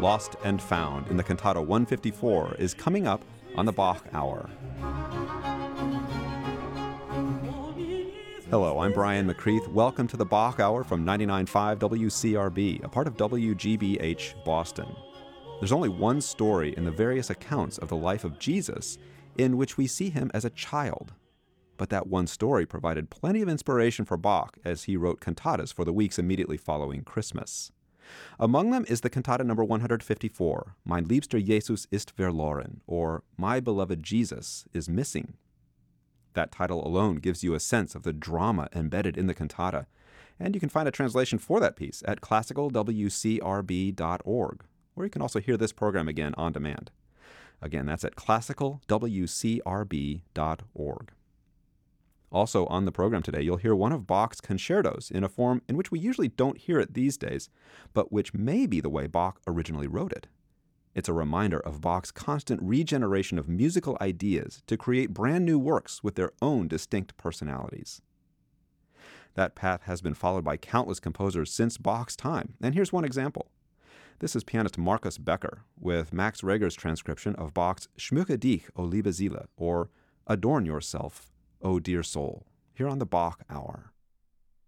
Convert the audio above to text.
Lost and Found in the Cantata 154 is coming up on the Bach Hour. Hello, I'm Brian McCreath. Welcome to the Bach Hour from 99.5 WCRB, a part of WGBH Boston. There's only one story in the various accounts of the life of Jesus in which we see him as a child. But that one story provided plenty of inspiration for Bach as he wrote cantatas for the weeks immediately following Christmas. Among them is the cantata number 154, Mein liebster Jesus ist verloren, or My beloved Jesus is missing. That title alone gives you a sense of the drama embedded in the cantata, and you can find a translation for that piece at classicalwcrb.org, or you can also hear this program again on demand. Again, that's at classicalwcrb.org. Also on the program today, you'll hear one of Bach's concertos in a form in which we usually don't hear it these days, but which may be the way Bach originally wrote it. It's a reminder of Bach's constant regeneration of musical ideas to create brand new works with their own distinct personalities. That path has been followed by countless composers since Bach's time, and here's one example. This is pianist Markus Becker with Max Reger's transcription of Bach's Schmücke dich, o liebe Seele, or Adorn Yourself, O dear soul, here on the Bach Hour.